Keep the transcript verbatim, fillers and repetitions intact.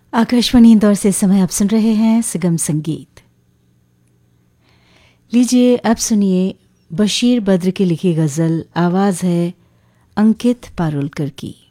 आकाशवाणी इंदौर से समय आप सुन रहे हैं सुगम संगीत। लीजिए अब सुनिए बशीर बद्र की लिखी गज़ल, आवाज़ है अंकित पारुलकर की।